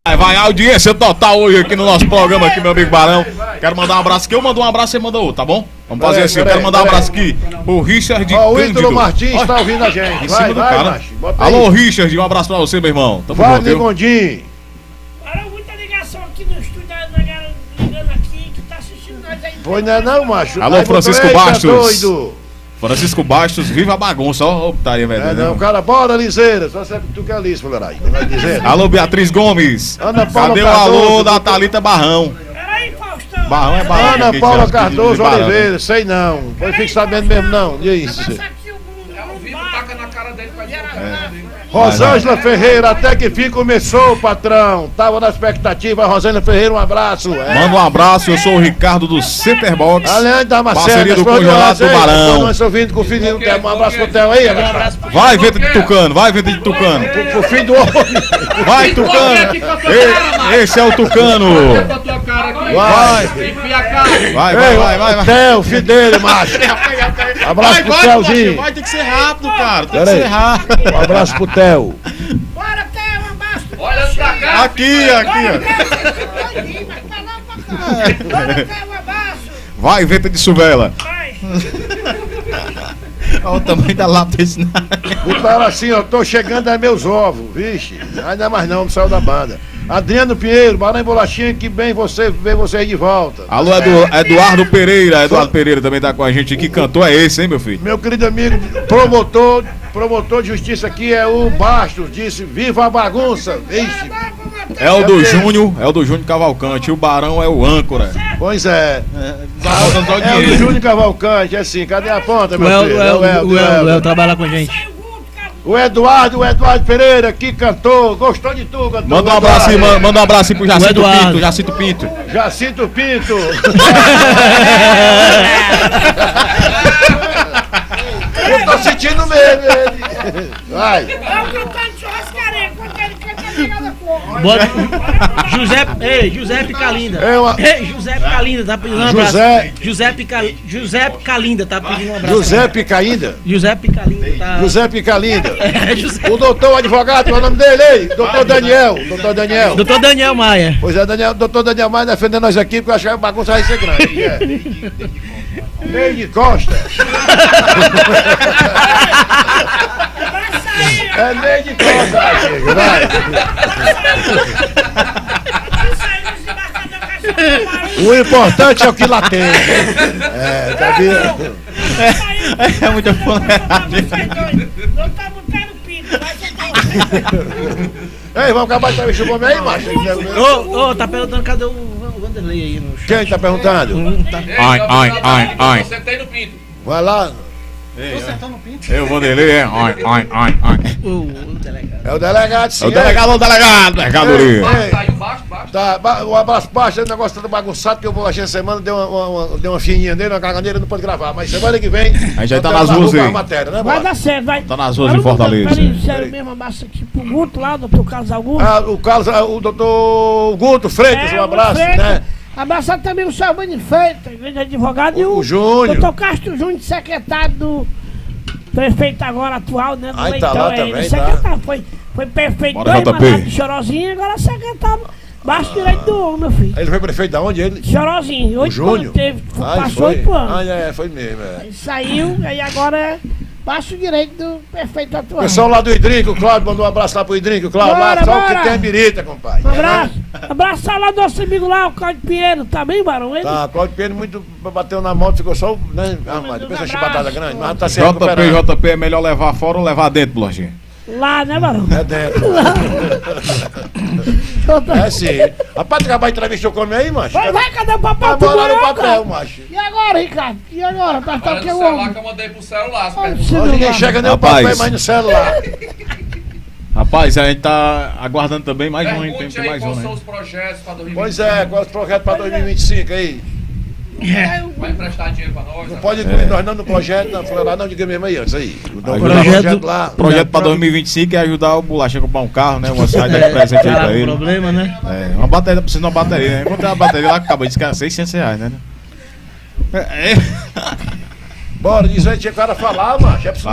Vai, audiência total hoje aqui no nosso programa, aqui, meu amigo Barão. Quero mandar um abraço aqui, eu mando um abraço, você manda outro, tá bom? Vamos fazer assim, eu quero mandar um abraço aqui pro Richard de o Ítalo Martins tá ouvindo a gente. Vai, macho. Alô, Richard, um abraço pra você, meu irmão. Tamo junto, viu? Gondim. Olha, muita ligação aqui no estúdio, da galera ligando aqui, que tá assistindo nós aí. Foi não, macho. Alô, Francisco Bastos. Francisco Bastos, viva a bagunça, ó, putaria, velho. Não, cara, bora, Liseira. Só sabe que tu quer liso, mulherada. Alô, Beatriz Gomes. Ana Paula cadê Cardoso, o alô da Thalita Barrão? Peraí, Faustão. Barrão é Barrão. Ana Paula Cardoso Oliveira, sei não. Foi fique sabendo mesmo, não. E isso. Taca na cara dele pra Rosângela Ferreira, até que fim começou, patrão. Tava na expectativa. Rosângela Ferreira, um abraço. Manda um abraço, eu sou o Ricardo do Centerbox. Além da parceria do Congelado do Barão. Nós ouvindo com o filho do Theo. Um abraço pro Theo aí. Vai, vento de Tucano, vai, vento de Tucano. Pro filho do homem. Vai, Tucano. Esse é o Tucano. Vai. Theo, filho dele, macho. Abraço pro Theozinho. Vai ter que ser rápido, cara. Tem que ser rápido. Um abraço pro Theo. Bora, Theo, um abraço. Olha pra cá. Aqui, Bora, Theo, um abraço. Vai, vento de Suvela. Vai. Olha o tamanho da lápide desse O cara assim, ó, tô chegando a meus ovos, vixe. Ainda mais não saiu da banda. Adriano Pinheiro, Barão e Bolachinha, que bem ver você aí de volta. Alô, Eduardo Pereira. Eduardo Pereira também tá com a gente aqui. Cantor é esse, hein, meu filho? Meu querido amigo, promotor de justiça aqui é o Bastos, disse, viva a bagunça. Vixe. É o do Júnior Cavalcante. O Barão é o âncora. Pois é. É o do Júnior Cavalcante, é assim, cadê a ponta, meu filho? O El trabalha com a gente. O Eduardo Pereira, que cantou, gostou de tu, cantor. Manda um abraço aí pro Jacinto Pinto. Jacinto Pinto. Eu tô sentindo medo, ele. Vai. Giuseppe Calinda. Giuseppe Calinda tá pedindo um abraço. Giuseppe Calinda tá pedindo um abraço. Giuseppe Calinda? Giuseppe Calinda tá. Giuseppe Calinda. O doutor advogado, qual é o nome dele aí? Doutor Daniel. Doutor Daniel Maia. Pois é, doutor Daniel Maia defendendo nós aqui, porque eu acho que a bagunça vai ser grande. Neide Costa. É Neide Costa, vai. O importante é o que lá tem. Tá vendo? É muita fuleiragem. Não tá botando pinto, vai ser. Ei, vamos acabar de entrevista com o homem aí, macho? Tá perguntando cadê o Vanderlei aí no chat. Quem tá perguntando? Ai. Você tem no pinto. Vai lá. Eu vou dele, é. O delegado. É o delegado, sim. É o delegado, mercadoria. Saiu baixo. Tá, um abraço baixo, o negócio tá bagunçado, que eu vou achar semana, deu uma fininha nele, uma caganeira, não pode gravar. Mas semana que vem. A gente já tá nas ruas aí. Matéria, né, Vai dar certo, vai. Tá nas ruas em Fortaleza. Peraí, sério mesmo, abraço aqui pro Guto lá, doutor Carlos Augusto. O doutor Guto Freitas, um abraço, né? Abraçar também o Salvani Freitas, grande advogado, e o Júnior. doutor Castro Júnior, secretário do prefeito agora atual, né? Do Aí tá lá também, secretário, foi prefeito Bora, dois JP. mandatos de Chorozinho, agora secretário, baixo direito do homem, meu filho. Ele foi prefeito da onde? Ele? Chorozinho, 8 anos teve, passou 8 anos. Foi mesmo, Aí saiu, aí agora é baixo direito do prefeito atual. Pessoal lá do Hidrinco, o Cláudio mandou um abraço lá pro Hidrinco, Cláudio, lá só o que tem a birita, compadre. Um abraço. Abraçar lá do nosso amigo lá, o Cláudio Pinheiro, tá bem, Barão? Ele? Tá, Cláudio Pinheiro muito bateu na moto, ficou só, né? Mas depois a chibatada grande, mas tá se recuperando. JP é melhor levar fora ou levar dentro, Blojinha? Lá, né, Barão? É dentro. É sim. Rapaz, tu acabar de entrevistar o homem aí, macho? Vai, cadê o papel? Vai embora no papel, macho. E agora, Ricardo? E agora? Tá Olha aqui no o celular homem. que eu mandei pro celular. Hoje ninguém chega nem o papel, mais no celular. Rapaz, a gente tá aguardando também mais um, hein? Pergunte Tem aí mais quais um, são né? os projetos para 2025. Pois é, qual é os projetos para 2025 aí? Vai emprestar dinheiro para nós? Não pode incluir nós não no projeto, não, falar não, diga mesmo aí antes aí. O projeto para 2025 é ajudar o Bolacha a comprar um carro, né? Uma saída de presente aí pra ele. Problema, né? É, uma bateria, precisa de uma bateria, né? Encontrei uma bateria lá que acabou de ficar R$600, né? Bora, diz aí, tinha cara falar, macho. É